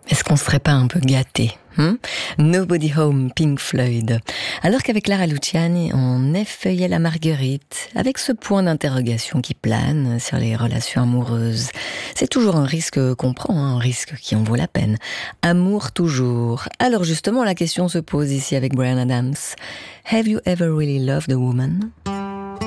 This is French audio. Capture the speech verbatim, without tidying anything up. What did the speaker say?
Est-ce qu'on serait pas un peu gâté hein? Nobody Home, Pink Floyd. Alors qu'avec Clara Luciani, on effeuillait la Marguerite, avec ce point d'interrogation qui plane sur les relations amoureuses. C'est toujours un risque qu'on prend, hein, un risque qui en vaut la peine. Amour toujours. Alors justement, la question se pose ici avec Bryan Adams. Have you ever really loved a woman?